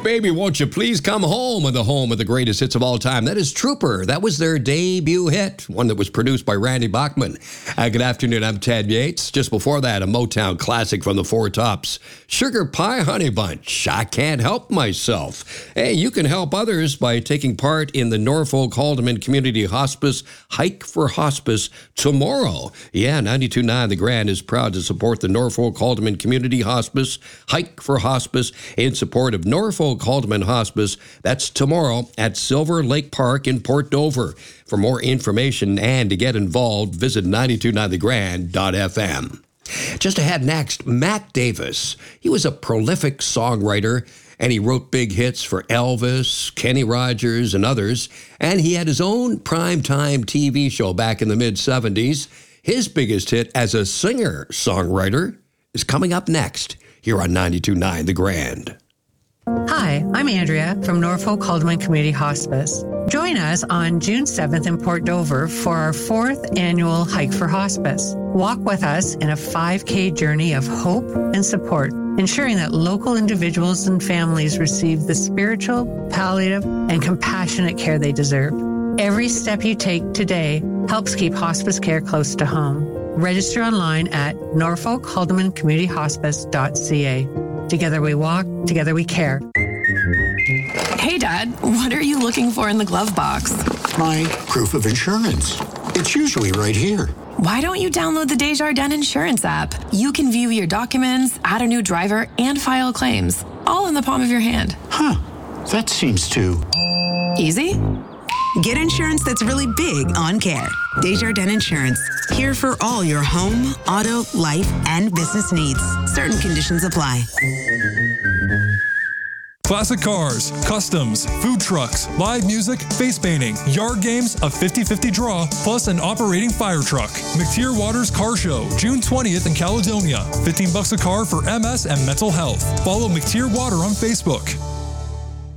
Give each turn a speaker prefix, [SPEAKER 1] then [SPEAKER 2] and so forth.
[SPEAKER 1] baby, won't you please come home on the home of the greatest hits of all time. That is Trooper. That was their debut hit, one that was produced by Randy Bachman. Good afternoon, I'm Ted Yates. Just before that, a Motown classic from the Four Tops, Sugar Pie Honey Bunch, I Can't Help Myself. Hey, you can help others by taking part in the Norfolk Haldeman Community Hospice Hike for Hospice tomorrow. Yeah, 92.9 The Grand is proud to support the Norfolk Haldeman Community Hospice Hike for Hospice in support of Norfolk Haldeman Hospice. That's tomorrow at Silver Lake Park in Port Dover. For more information and to get involved, visit 929thegrand.fm. Just ahead next, Matt Davis. He was a prolific songwriter, and he wrote big hits for Elvis, Kenny Rogers, and others. And he had his own primetime TV show back in the mid-'70s. His biggest hit as a singer-songwriter is coming up next here on 92.9 The Grand.
[SPEAKER 2] Hi, I'm Andrea from Norfolk Haldeman Community Hospice. Join us on June 7th in Port Dover for our 4th annual Hike for Hospice. Walk with us in a 5K journey of hope and support, ensuring that local individuals and families receive the spiritual, palliative, and compassionate care they deserve. Every step you take today helps keep hospice care close to home. Register online at norfolkhaldemancommunityhospice.ca. Together we walk, together we care.
[SPEAKER 3] Hey, Dad, what are you looking for in the glove box?
[SPEAKER 4] My proof of insurance. It's usually right here.
[SPEAKER 3] Why don't you download the Desjardins Insurance app? You can view your documents, add a new driver, and file claims, all in the palm of your hand.
[SPEAKER 4] Huh, that seems too
[SPEAKER 3] easy?
[SPEAKER 5] Get insurance that's really big on care. Desjardins Insurance. Here for all your home, auto, life, and business needs. Certain conditions apply.
[SPEAKER 6] Classic cars, customs, food trucks, live music, face painting, yard games, a 50-50 draw, plus an operating fire truck. McTier Waters Car Show, June 20th in Caledonia. $15 a car for MS and mental health. Follow McTier Water on Facebook.